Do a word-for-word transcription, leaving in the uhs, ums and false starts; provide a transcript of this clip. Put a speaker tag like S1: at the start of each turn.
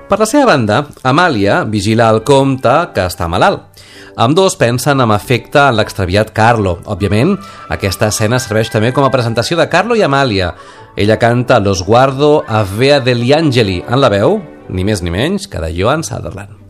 S1: Per la seva banda, Amàlia vigila el comte que està malalt. Ambdós pensen amb afecte en l'extraviat Carlo. Òbviament, aquesta escena serveix també com a presentació de Carlo i Amàlia. Ella canta Lo sguardo a Vea degli Angeli en la veu, ni més ni menys, que de Joan Sutherland.